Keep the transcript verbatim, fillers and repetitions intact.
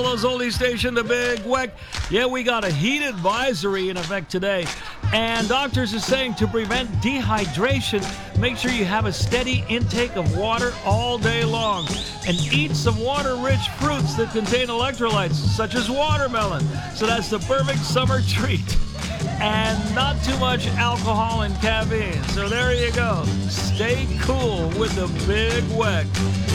Those oldie station, the Big Weck. Yeah, we got a heat advisory in effect today. And doctors are saying to prevent dehydration, make sure you have a steady intake of water all day long. And eat some water-rich fruits that contain electrolytes, such as watermelon. So that's the perfect summer treat. And not too much alcohol and caffeine. So there you go. Stay cool with the Big Weck.